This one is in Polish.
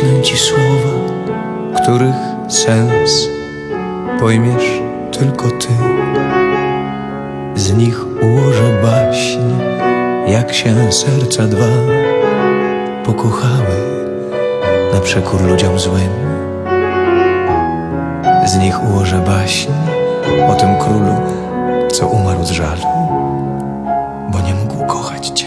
wyślę ci słowa, których sens pojmiesz tylko ty. Z nich ułożę baśń, jak się serca dwa pokochały na przekór ludziom złym. Z nich ułożę baśń o tym królu, co umarł z żalu, bo nie mógł kochać cię.